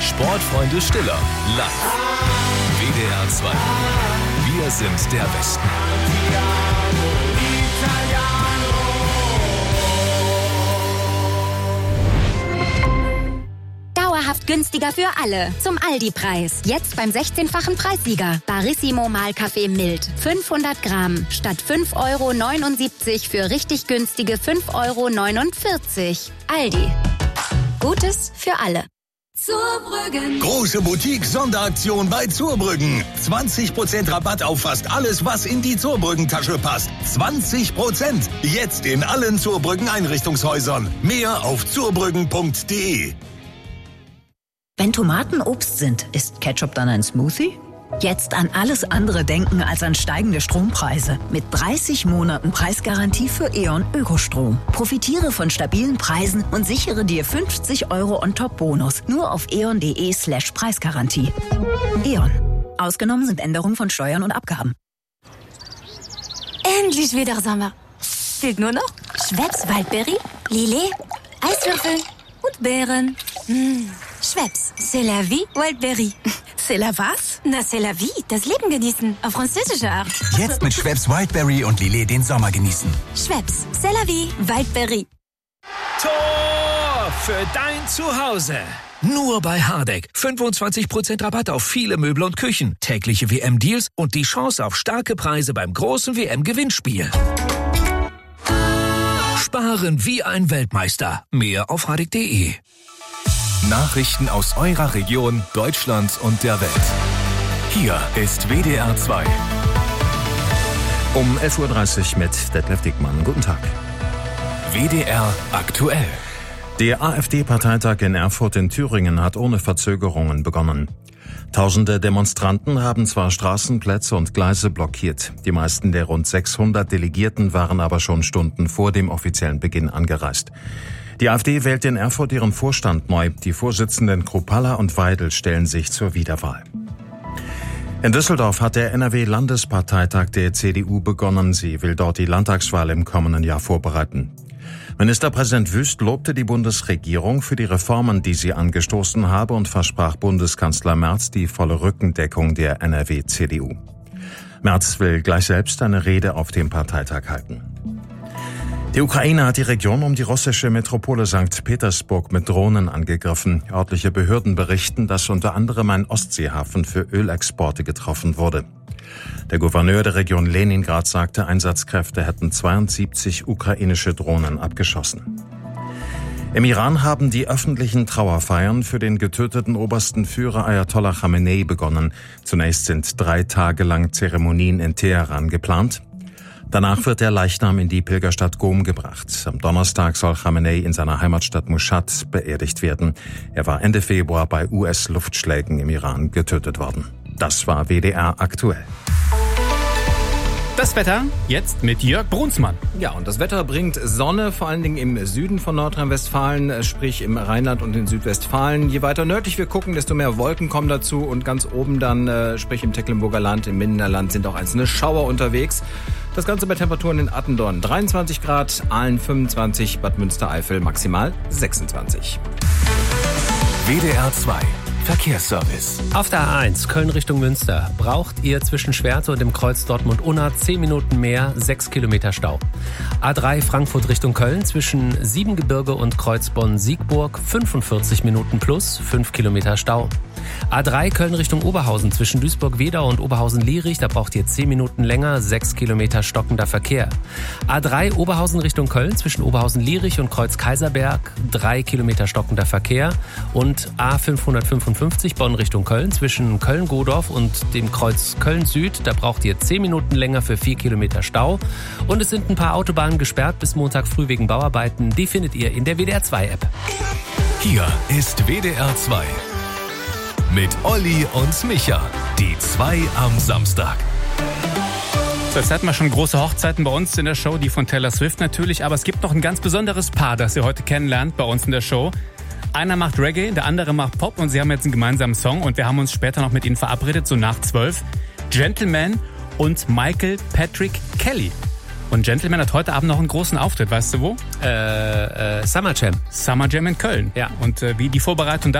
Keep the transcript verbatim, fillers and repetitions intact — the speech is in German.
Sportfreunde Stiller live. W D R zwei. Wir sind der Westen. Dauerhaft günstiger für alle. Zum Aldi-Preis. Jetzt beim sechzehnfachen Preissieger. Barissimo Mahlkaffee mild. fünfhundert Gramm. Statt fünf Euro neunundsiebzig für richtig günstige fünf Euro neunundvierzig. Aldi. Gutes für alle. Zurbrüggen. Große Boutique-Sonderaktion bei Zurbrüggen. zwanzig Prozent Rabatt auf fast alles, was in die Zurbrüggen-Tasche passt. zwanzig Prozent. Jetzt in allen Zurbrüggen-Einrichtungshäusern. Mehr auf zurbrüggen punkt de. Wenn Tomaten Obst sind, ist Ketchup dann ein Smoothie? Jetzt an alles andere denken als an steigende Strompreise. Mit dreißig Monaten Preisgarantie für E.ON Ökostrom. Profitiere von stabilen Preisen und sichere dir fünfzig Euro On-Top-Bonus. Nur auf eon.de slash Preisgarantie. E.ON. Ausgenommen sind Änderungen von Steuern und Abgaben. Endlich wieder Sommer. Fehlt nur noch Schweppes Waldberry, Lillet, Eiswürfel und Beeren. Mmh. Schweppes, c'est la vie, Wildberry. C'est la was? Na, c'est la vie, das Leben genießen, auf französische Art. Jetzt mit Schweppes Wildberry und Lillet den Sommer genießen. Schweppes, c'est la vie, Wildberry. Tor für dein Zuhause. Nur bei Hardegg. fünfundzwanzig Prozent Rabatt auf viele Möbel und Küchen. Tägliche W M-Deals und die Chance auf starke Preise beim großen W M-Gewinnspiel. Sparen wie ein Weltmeister. Mehr auf hardegg punkt de. Nachrichten aus eurer Region, Deutschland und der Welt. Hier ist W D R zwei. Um elf Uhr dreißig mit Detlef Dickmann. Guten Tag. W D R aktuell. Der AfD-Parteitag in Erfurt in Thüringen hat ohne Verzögerungen begonnen. Tausende Demonstranten haben zwar Straßenplätze und Gleise blockiert. Die meisten der rund sechshundert Delegierten waren aber schon Stunden vor dem offiziellen Beginn angereist. Die AfD wählt in Erfurt ihren Vorstand neu. Die Vorsitzenden Kruppalla und Weidel stellen sich zur Wiederwahl. In Düsseldorf hat der N R W-Landesparteitag der C D U begonnen. Sie will dort die Landtagswahl im kommenden Jahr vorbereiten. Ministerpräsident Wüst lobte die Bundesregierung für die Reformen, die sie angestoßen habe, und versprach Bundeskanzler Merz die volle Rückendeckung der N R W-C D U. Merz will gleich selbst eine Rede auf dem Parteitag halten. Die Ukraine hat die Region um die russische Metropole Sankt Petersburg mit Drohnen angegriffen. Örtliche Behörden berichten, dass unter anderem ein Ostseehafen für Ölexporte getroffen wurde. Der Gouverneur der Region Leningrad sagte, Einsatzkräfte hätten zweiundsiebzig ukrainische Drohnen abgeschossen. Im Iran haben die öffentlichen Trauerfeiern für den getöteten obersten Führer Ayatollah Khamenei begonnen. Zunächst sind drei Tage lang Zeremonien in Teheran geplant. Danach wird der Leichnam in die Pilgerstadt Qom gebracht. Am Donnerstag soll Khamenei in seiner Heimatstadt Mushad beerdigt werden. Er war Ende Februar bei U S-Luftschlägen im Iran getötet worden. Das war W D R aktuell. Das Wetter jetzt mit Jörg Brunsmann. Ja, und das Wetter bringt Sonne, vor allen Dingen im Süden von Nordrhein-Westfalen, sprich im Rheinland und in Südwestfalen. Je weiter nördlich wir gucken, desto mehr Wolken kommen dazu. Und ganz oben dann, sprich im Tecklenburger Land, im Minderland, sind auch einzelne Schauer unterwegs. Das Ganze bei Temperaturen in Attendorn dreiundzwanzig Grad, Aalen fünfundzwanzig, Bad Münstereifel maximal sechsundzwanzig. W D R zwei. Verkehrsservice. Auf der A eins Köln Richtung Münster braucht ihr zwischen Schwerte und dem Kreuz Dortmund-Unna zehn Minuten mehr, sechs Kilometer Stau. A drei Frankfurt Richtung Köln zwischen Siebengebirge und Kreuz Bonn-Siegburg fünfundvierzig Minuten plus, fünf Kilometer Stau. A drei Köln Richtung Oberhausen zwischen Duisburg-Wedau und Oberhausen-Lierich, da braucht ihr zehn Minuten länger, sechs Kilometer stockender Verkehr. A drei Oberhausen Richtung Köln zwischen Oberhausen-Lierich und Kreuz Kaiserberg, drei Kilometer stockender Verkehr. Und A fünfhundertfünfundfünfzig Bonn Richtung Köln zwischen Köln-Godorf und dem Kreuz Köln-Süd, da braucht ihr zehn Minuten länger für vier Kilometer Stau. Und es sind ein paar Autobahnen gesperrt bis Montag früh wegen Bauarbeiten. Die findet ihr in der W D R zwei App. Hier ist W D R zwei. Mit Olli und Micha. Die zwei am Samstag. So, jetzt hatten wir schon große Hochzeiten bei uns in der Show, die von Taylor Swift natürlich. Aber es gibt noch ein ganz besonderes Paar, das ihr heute kennenlernt bei uns in der Show. Einer macht Reggae, der andere macht Pop und sie haben jetzt einen gemeinsamen Song. Und wir haben uns später noch mit ihnen verabredet, so nach zwölf. Gentleman und Michael Patrick Kelly. Und Gentleman hat heute Abend noch einen großen Auftritt, weißt du wo? Äh, äh, Summer Jam. Summer Jam in Köln. Ja. Und äh, wie die Vorbereitung da